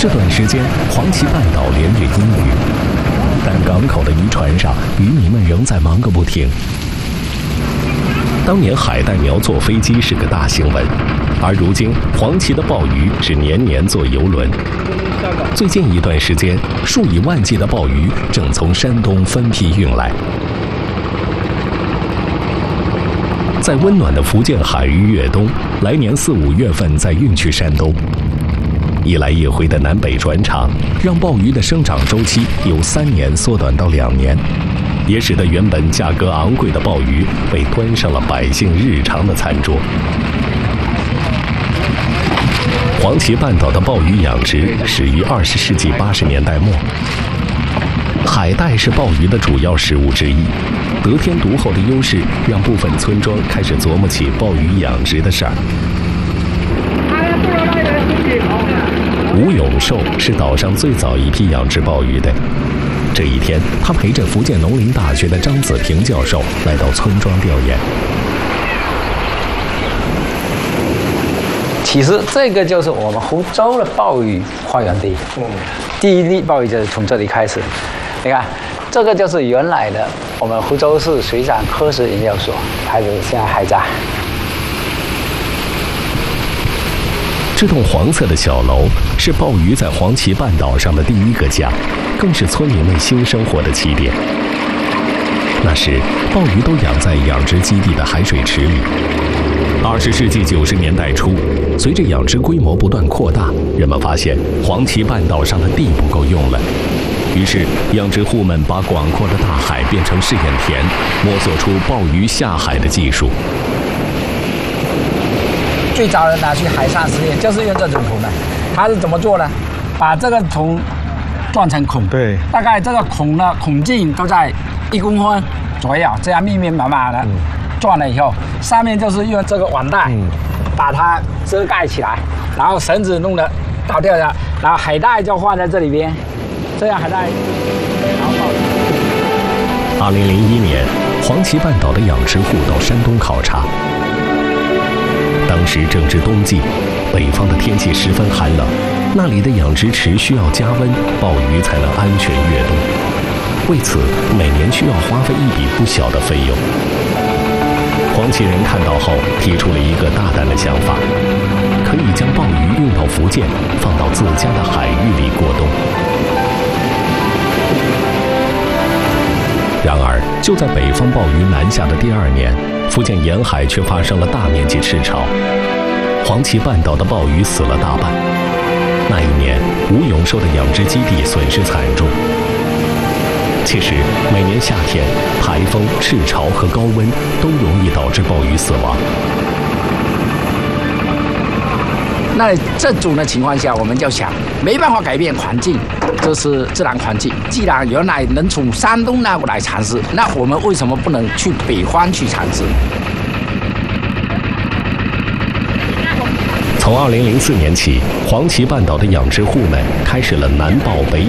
这段时间，黄岐半岛连日阴雨，但港口的渔船上，渔民们仍在忙个不停。当年海带苗坐飞机是个大新闻，而如今黄岐的鲍鱼是年年坐邮轮。最近一段时间，数以万计的鲍鱼正从山东分批运来。在温暖的福建海域越冬，来年4、5月份再运去山东。一来一回的南北转场，让鲍鱼的生长周期由3年缩短到2年，也使得原本价格昂贵的鲍鱼被端上了百姓日常的餐桌。黄岐半岛的鲍鱼养殖始于20世纪80年代末，海带是鲍鱼的主要食物之一。得天独厚的优势让部分村庄开始琢磨起鲍鱼养殖的事儿。吴永寿是岛上最早一批养殖鲍鱼的。这一天，他陪着福建农林大学的张子平教授来到村庄调研。 其实这个就是我们湖州的鲍鱼发源地，第一粒鲍鱼就是从这里开始。你看，这个就是原来的我们湖州市水产科学研究所，还有现在还在。 这栋黄色的小楼是鲍鱼在黄岐半岛上的第一个家，更是村民们新生活的起点。那时，鲍鱼都养在养殖基地的海水池里。20世纪90年代初，随着养殖规模不断扩大，人们发现黄岐半岛上的地不够用了。于是，养殖户们把广阔的大海变成试验田，摸索出鲍鱼下海的技术。 最早的拿去海上实验，就是用这种桶的。它是怎么做呢？把这个桶钻成孔，对，大概这个孔呢，孔径都在1公分左右，这样密密麻麻的钻了以后，上面就是用这个网袋把它遮盖起来，然后绳子弄得倒掉的，然后海带就放在这里边，这样海带。 2001年，黄岐半岛的养殖户到山东考察。当时正值冬季，北方的天气十分寒冷，那里的养殖池需要加温，鲍鱼才能安全越冬。为此，每年需要花费一笔不小的费用。黄岐人看到后，提出了一个大胆的想法，可以将鲍鱼运到福建，放到自家的海域里过冬。然而，就在北方鲍鱼南下的第2年，福建沿海却发生了大面积赤潮，黄岐半岛的鲍鱼死了大半。那一年，吴永寿的养殖基地损失惨重。其实，每年夏天，台风、赤潮和高温都容易导致鲍鱼死亡。 那这种的情况下，我们就想，没办法改变环境，这是自然环境。既然原来能从山东那过来尝试，那我们为什么不能去北方去尝试？ 从2004年起，黄岐半岛的养殖户们开始了南鲍北